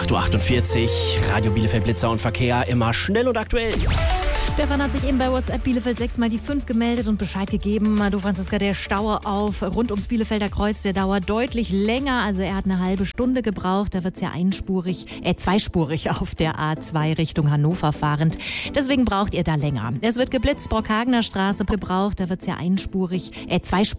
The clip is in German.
8:48 Uhr, Radio Bielefeld Blitzer und Verkehr, immer schnell und aktuell. Stefan hat sich eben bei WhatsApp Bielefeld 6 mal die 5 gemeldet und Bescheid gegeben. Du, Franziska, der Stau rund ums Bielefelder Kreuz, der dauert deutlich länger. Also er hat eine halbe Stunde gebraucht. Da wird es ja zweispurig auf der A2 Richtung Hannover fahrend. Deswegen braucht ihr da länger. Es wird geblitzt, Brockhagener Straße gebraucht. Da wird es ja zweispur